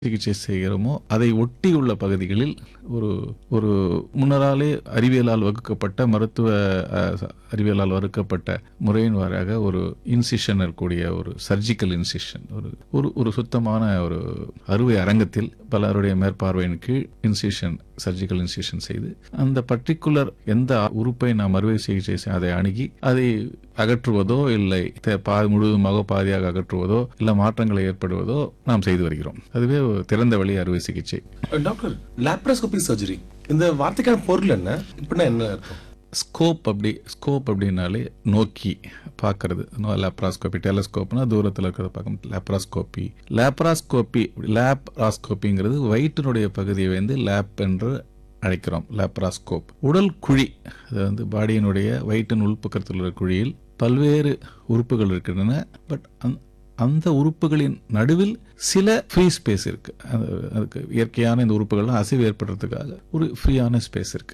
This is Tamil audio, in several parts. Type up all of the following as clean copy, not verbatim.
சிகிச்சை செய்கிறோமோ அதை ஒட்டியுள்ள பகுதிகளில் ஒரு ஒரு முன்னராலே அறிவியலால் வகுக்கப்பட்ட மருத்துவ அறிவியலால் வகுக்கப்பட்ட முறையின் வாராக ஒரு இன்சிஷன் இருக்கக்கூடிய ஒரு சர்ஜிக்கல் இன்சிஷன் ஒரு சுத்தமான ஒரு அறுவை அரங்கத்தில் பலருடைய மேற்பார்வையின் கீழ் இன்சிஷன் சர்ஜிக்கல் இன்சிஷன் செய்து அந்த பர்டிகுலர் எந்த உறுப்பை நாம் அறுவை சிகிச்சை அதை அணுகி அதை அகற்றுவதோ இல்லை முழுவதுமாக பாதியாக அகற்றுவதோ இல்லை மாற்றங்களை ஏற்படுவதோ நாம் செய்து வருகிறோம். அதுவே திறந்த வழி அறுவை சிகிச்சை. டாக்டர், லாப்ரோஸ்கோபி சர்ஜரி இந்த வார்த்தைக்கான பொருள் என்ன? இப்படின்னா என்ன அர்த்தம்? ஸ்கோப் அப்படின்னாலே நோக்கி பார்க்கறது. லாப்ராஸ்கோபி, டெலஸ்கோப்னா தூரத்தில் இருக்கிறத பார்க்க லாப்ராஸ்கோபி. லாப்ராஸ்கோபிங்கிறது வயிற்றினுடைய பகுதியை வந்து லேப் என்று அழைக்கிறோம். லாப்ராஸ்கோப் உடல் குழி, அது பாடியினுடைய வயிற்றின் உள்பக்கத்தில் உள்ள குழியில் பல்வேறு உறுப்புகள் இருக்கின்றன. பட் அந்த உறுப்புகளின் நடுவில் சில ஃப்ரீ ஸ்பேஸ் இருக்கு. அதுக்கு இயற்கையான இந்த உறுப்புகள்லாம் அசைவு ஏற்படுறதுக்காக ஒரு ஃப்ரீயான ஸ்பேஸ் இருக்கு.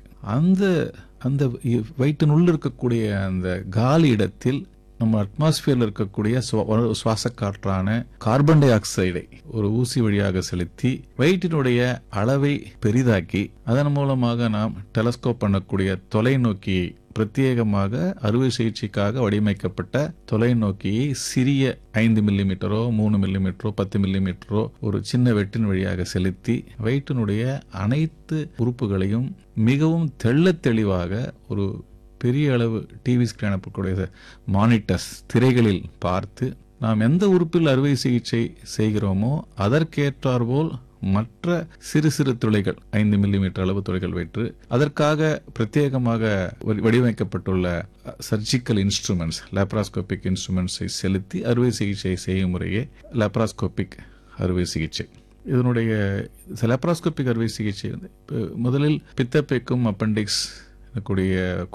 அந்த வயிற்றின் உள்ள இருக்கக்கூடிய அந்த காலி இடத்தில் நம்ம அட்மாஸ்பியர்ல இருக்கக்கூடிய சுவாச காற்றான கார்பன் டை ஆக்சைடை ஒரு ஊசி வழியாக செலுத்தி வயிற்றினுடைய அளவை பெரிதாக்கி அதன் மூலமாக நாம் டெலஸ்கோப் பண்ணக்கூடிய தொலைநோக்கி, பிரத்யேகமாக அறுவை சிகிச்சைக்காக வடிவமைக்கப்பட்ட தொலைநோக்கியை சிறிய 5 மில்லிமீட்டரோ 3 மில்லிமீட்டரோ 10 மில்லிமீட்டரோ ஒரு சின்ன வெட்டின் வழியாக செலுத்தி வயிற்றினுடைய அனைத்து உறுப்புகளையும் மிகவும் தெள்ளத் தெளிவாக ஒரு பெரிய அளவு டிவி ஸ்கிரீன் இருக்கக்கூடிய மானிட்டர்ஸ் திரைகளில் பார்த்து நாம் எந்த உறுப்பில் அறுவை சிகிச்சை செய்கிறோமோ அதற்கேற்றாற்போல் மற்ற சிறு சிறு துளைகள் 5 மில்லிமீட்டர் அளவு துளைகள் வைத்து அதற்காக பிரத்யேகமாக வடிவமைக்கப்பட்டுள்ள சர்ஜிக்கல் இன்ஸ்ட்ருமெண்ட்ஸ், லாப்ராஸ்கோபிக் இன்ஸ்ட்ருமெண்ட்ஸை செலுத்தி அறுவை சிகிச்சை செய்யும் முறையே லாப்ராஸ்கோபிக் அறுவை சிகிச்சை. இதனுடைய லாப்ராஸ்கோபிக் அறுவை சிகிச்சை முதலில் பித்தப்பைக்கும் அப்பெண்டிக்ஸ் கூடிய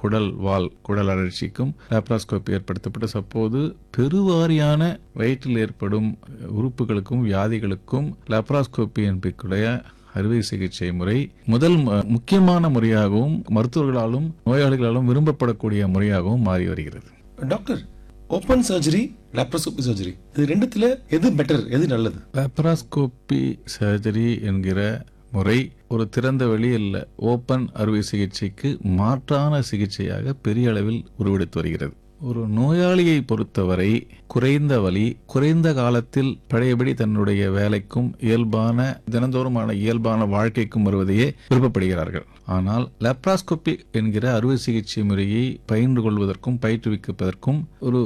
குடல் அழற்சிக்கும் லாப்ராஸ்கோபி ஏற்படுத்தப்பட்ட சப்போது பெருவாரியான வயிற்றில் ஏற்படும் உறுப்புகளுக்கும் வியாதிகளுக்கும் லாப்ராஸ்கோபி என்பதற்குடைய அறுவை சிகிச்சை முறை முதல் முக்கியமான முறையாகவும் மருத்துவர்களாலும் நோயாளிகளாலும் விரும்பப்படக்கூடிய முறையாகவும் மாறி வருகிறது. Doctor, open surgery, laparoscopy surgery, இது ரெண்டுத்துல எது பெட்டர், எது நல்லது? லாப்ராஸ்கோபி சர்ஜரி என்கிற முறை ஒரு திறந்த வெளி இல்ல ஓபன் அறுவை சிகிச்சைக்கு மாற்றான சிகிச்சையாக பெரிய அளவில் உருவெடுத்து வருகிறது. ஒரு நோயாளியை பொறுத்தவரை குறைந்த வலி, குறைந்த காலத்தில் பழையபடி தன்னுடைய வேலைக்கும் தினந்தோறுமான இயல்பான வாழ்க்கைக்கும் வருவதையே விருப்பப்படுகிறார்கள். ஆனால் லாப்ராஸ்கோபி என்கிற அறுவை சிகிச்சை முறையை பயின்று கொள்வதற்கும் பயிற்றுவிப்பதற்கும் ஒரு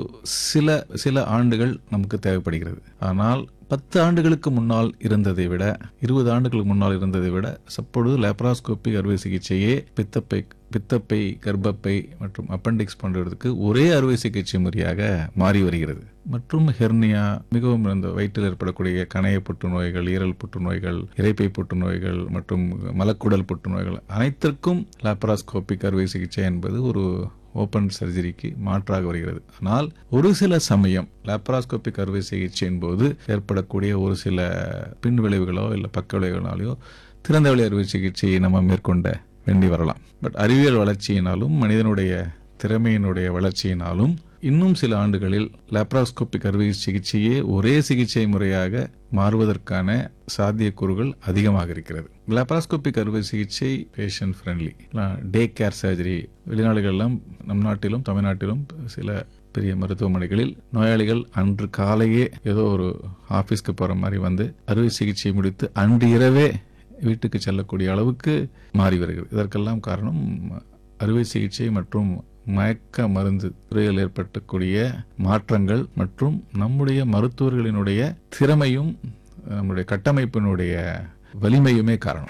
சில ஆண்டுகள் நமக்கு தேவைப்படுகிறது. ஆனால் 10 ஆண்டுகளுக்கு முன்னால் இருந்ததை விட 20 ஆண்டுகளுக்கு முன்னால் இருந்ததை விட அப்பொழுது லாப்ராஸ்கோபி அறுவை சிகிச்சையே பித்தப்பை, கர்ப்பப்பை மற்றும் அப்பெண்டிக்ஸ் போன்றதுக்கு ஒரே அறுவை சிகிச்சை முறையாக மாறி வருகிறது. மற்றும் ஹெர்னியா, மிகவும் இந்த வயிற்றில் ஏற்படக்கூடிய கணைய புற்றுநோய்கள், ஈரல் புற்றுநோய்கள், இரைப்பை புற்றுநோய்கள் மற்றும் மலக்குடல் புற்றுநோய்கள் அனைத்திற்கும் லாப்ராஸ்கோபிக் அறுவை சிகிச்சை என்பது ஒரு ஓபன் சர்ஜரிக்கு மாற்றாக வருகிறது. ஆனால் ஒரு சில சமயம் லாப்ராஸ்கோபிக் அறுவை சிகிச்சையின் போது ஏற்படக்கூடிய ஒரு சில பின் விளைவுகளோ இல்லை பக்க விளைவுகளாலேயோ திறந்த வழி அறுவை சிகிச்சையை நம்ம மேற்கொண்ட வேண்டி வரலாம். பட் அறிவியல் வளர்ச்சியினாலும் மனிதனுடைய திறமையினுடைய வளர்ச்சியினாலும் இன்னும் சில ஆண்டுகளில் லாப்ராஸ்கோபிக் அறுவை சிகிச்சையே ஒரே சிகிச்சை முறையாக மாறுவதற்கான சாத்தியக்கூறுகள் அதிகமாக இருக்கிறது. லாப்ராஸ்கோபிக் அறுவை சிகிச்சை patient friendly. Day care surgery வெளிநாடுகளிலும் நம் நாட்டிலும் தமிழ்நாட்டிலும் சில பெரிய மருத்துவமனைகளில் நோயாளிகள் அன்று காலையே ஏதோ ஒரு ஆபீஸ்க்கு போற மாதிரி வந்து அறுவை சிகிச்சை முடித்து அன்று இரவே வீட்டுக்கு செல்லக்கூடிய அளவுக்கு மாறி வருகிறது. இதற்கெல்லாம் காரணம் அறுவை சிகிச்சை மற்றும் மயக்க மருந்து துறையில் ஏற்படக்கூடிய மாற்றங்கள் மற்றும் நம்முடைய மருத்துவர்களினுடைய திறமையும் நம்முடைய கட்டமைப்பினுடைய வலிமையுமே காரணம்.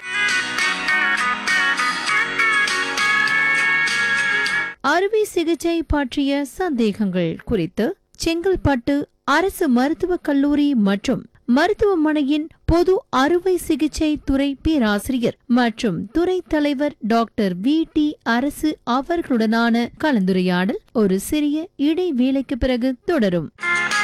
அறுவை சிகிச்சை பற்றிய சந்தேகங்கள் குறித்து செங்கல்பட்டு அரசு மருத்துவக் கல்லூரி மற்றும் மருத்துவமனையின் பொது அறுவை சிகிச்சை துறை பேராசிரியர் மற்றும் துறை தலைவர் டாக்டர் VT அரசு அவர்களுடனான கலந்துரையாடல் ஒரு சிறிய இடைவேளைக்கு பிறகு தொடரும்.